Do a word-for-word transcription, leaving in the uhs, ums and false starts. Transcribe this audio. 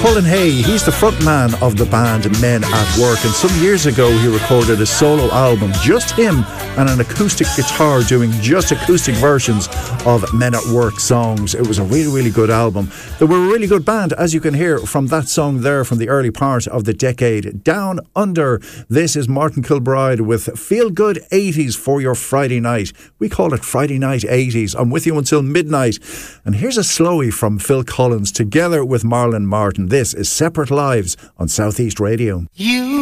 Colin Hay, he's the frontman of the band Men at Work, and some years ago he recorded a solo album, just him and an acoustic guitar doing just acoustic versions of Men at Work songs. It was a really, really good album. They were a really good band, as you can hear from that song there from the early part of the decade. Down Under, this is Martin Kilbride with Feel Good eighties for your Friday night. We call it Friday Night eighties. I'm with you until midnight. And here's a slowie from Phil Collins together with Marlon Martin. This is Separate Lives on Southeast Radio. You